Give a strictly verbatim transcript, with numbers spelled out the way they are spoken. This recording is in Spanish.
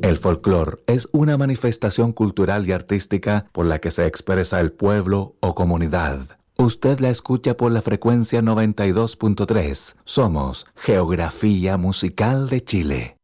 El folclore es una manifestación cultural y artística por la que se expresa el pueblo o comunidad. Usted la escucha por la frecuencia noventa y dos punto tres. Somos Geografía Musical de Chile.